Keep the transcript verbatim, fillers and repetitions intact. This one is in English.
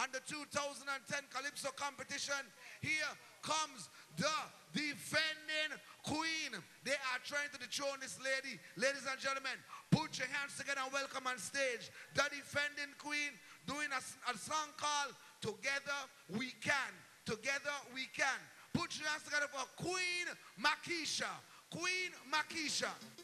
on the two thousand ten Calypso competition. Here comes the defending queen. They are trying to dethrone this lady. Ladies and gentlemen, put your hands together and welcome on stage the defending queen doing a, a song called Together We Can. Together We Can. Put your hands together for Queen Makisha. Queen Makisha.